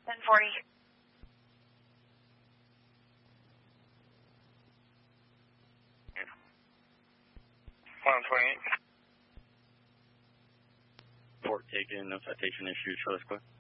1040. 128. Port taken, no citation issued, show us clear.